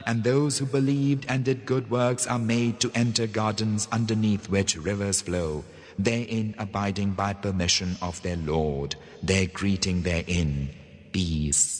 And those who believed and did good works are made to enter gardens underneath which rivers flow, therein abiding by permission of their Lord, their greeting therein, peace.